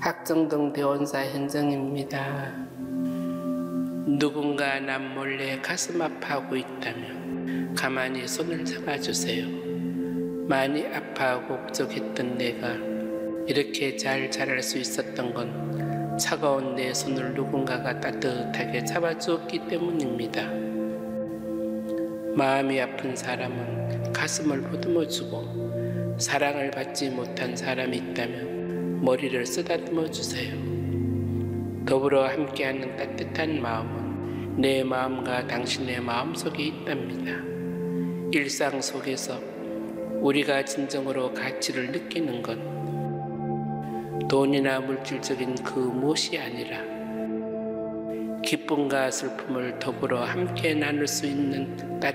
박정동 대원사 현정입니다. 누군가 남 몰래 가슴 아파하고 있다면 가만히 손을 잡아주세요. 많이 아파하고 부족했던 내가 이렇게 잘 자랄 수 있었던 건 차가운 내 손을 누군가가 따뜻하게 잡아주었기 때문입니다. 마음이 아픈 사람은 가슴을 보듬어주고, 사랑을 받지 못한 사람이 있다면 머리를 쓰다듬어 주세요. 더불어 함께하는 따뜻한 마음은 내 마음과 당신의 마음 속에 있답니다. 일상 속에서 우리가 진정으로 가치를 느끼는 건 돈이나 물질적인 그 무엇이 아니라 기쁨과 슬픔을 더불어 함께 나눌 수 있는